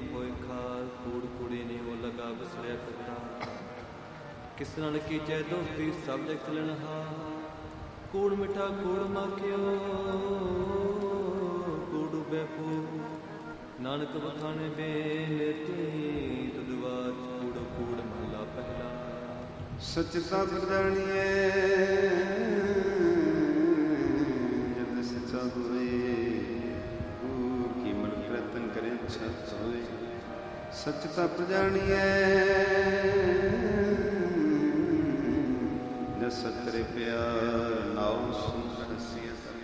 ਹੋਏ ਖਾਰ, ਕੂੜ ਕੁੜੀ ਨੇ ਉਹ ਲਗਾ ਬਸਰਿਆ ਕਰਤਾ। ਕਿਸ ਨਾਲ ਕੀਜੈ ਦੋਸਤੀ ਸਭ ਦੇ ਖਲਣਹਾਰ, ਕੂੜ ਮਿੱਠਾ ਕੂੜ ਮਾਖਿਓ ਕੂੜ ਡੁੱਬੇ ਫੂ। ਨਾਨਕ ਬਖਾਣੇ ਬੇਨਤੀ ਤੁਦਵਾਚ ਕੂੜ ਕੂੜ ਮਹਲਾ ਪਹਿਲਾ। ਸੱਚਤਾ ਪ੍ਰਜਾਣੀਏ ਜਦ ਸੱਚਾ ਹੋਏ, ਕੀ ਮਨ ਪ੍ਰਤਨ ਕਰੇ ਸੱਚ ਹੋਏ। ਸੱਚਤਾ ਪ੍ਰਜਾਣੀਏ ਜਦ ਸਤਰੇ ਪਿਆਰ ਨਾਉ ਸੁਨ